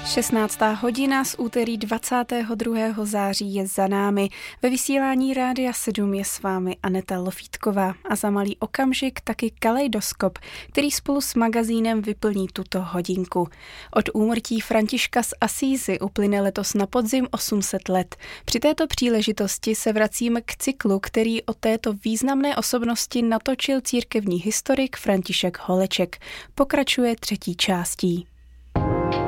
16. hodina z úterý 22. září je za námi. Ve vysílání Rádia 7 je s vámi Aneta Lofítková a za malý okamžik taky Kaleidoskop, který spolu s magazínem vyplní tuto hodinku. Od úmrtí Františka z Asízy uplyne letos na podzim 800 let. Při této příležitosti se vracíme k cyklu, který o této významné osobnosti natočil církevní historik František Holeček. Pokračuje třetí částí.